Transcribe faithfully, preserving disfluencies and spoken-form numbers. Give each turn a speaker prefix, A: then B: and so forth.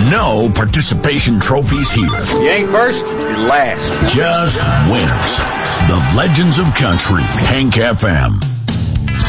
A: No participation trophies here.
B: You ain't first, you're last.
A: Just winners. The Legends of Country, Hank F M.